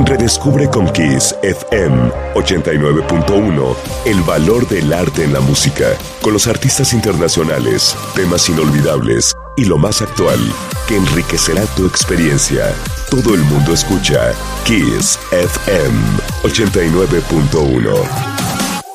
Redescubre con Kiss FM 89.1 el valor del arte en la música, con los artistas internacionales, temas inolvidables y lo más actual que enriquecerá tu experiencia. Todo el mundo escucha Kiss FM 89.1.